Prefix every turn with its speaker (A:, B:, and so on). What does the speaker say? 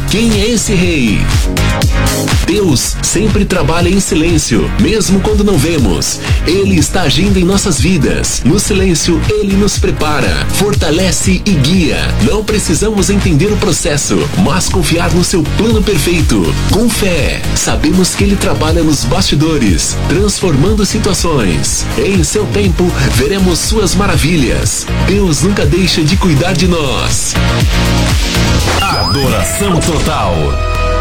A: Quem é esse rei? Deus sempre trabalha em silêncio, mesmo quando não vemos. Ele está agindo em nossas vidas. No silêncio, Ele nos prepara, fortalece e guia. Não precisamos entender o processo, mas confiar no seu plano perfeito. Com fé, sabemos que Ele trabalha nos bastidores, transformando situações. Em seu tempo, veremos suas maravilhas. Deus nunca deixa de cuidar de nós.
B: Adoração total.